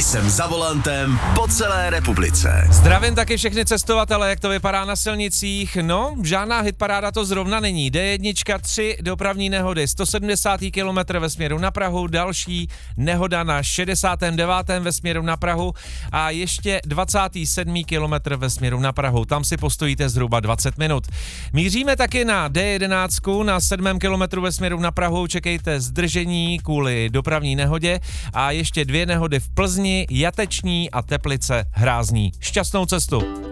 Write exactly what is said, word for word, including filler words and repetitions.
jsem za volantem po celé republice. Zdravím taky všechny cestovatele, jak to vypadá na silnicích. No, žádná hitparáda to zrovna není. D jedna, tři dopravní nehody, sto sedmdesátý kilometr ve směru na Prahu, další nehoda na šedesátém devátém ve směru na Prahu a ještě dvacátý sedmý kilometr ve směru na Prahu. Tam si postojíte zhruba dvacet minut. Míříme taky na D jedenáct na sedmém kilometru ve směru na Prahu. Čekejte zdržení kvůli dopravní nehodě a ještě dvě nehody v Plzni, Jateční a Teplice Hrázní. Šťastnou cestu.